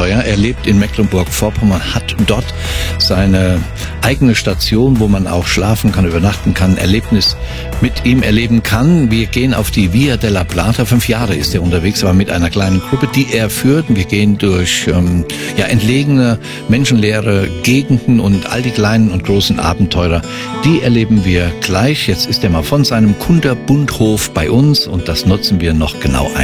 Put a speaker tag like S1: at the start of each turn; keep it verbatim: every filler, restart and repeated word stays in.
S1: Abenteuer. Er lebt in Mecklenburg-Vorpommern, hat dort seine eigene Station, wo man auch schlafen kann, übernachten kann, ein Erlebnis mit ihm erleben kann. Wir gehen auf die Via della Plata. Fünf Jahre ist er unterwegs, aber mit einer kleinen Gruppe, die er führt. Wir gehen durch ähm, ja, entlegene, menschenleere Gegenden und all die kleinen und großen Abenteurer, die erleben wir gleich. Jetzt ist er mal von seinem Kunterbundhof bei uns und das nutzen wir noch genau ein.